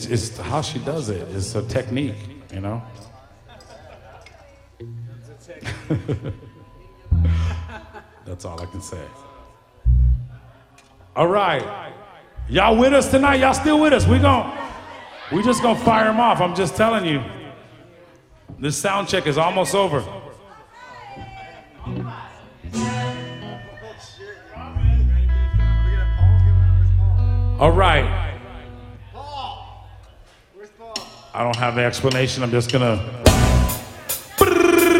it's how she does it. It's a technique, you know. That's all I can say. All right, y'all with us tonight? Y'all still with us? We just gonna fire them off. I'm just telling you. This sound check is almost over. All right. I don't have an explanation. I'm just gonna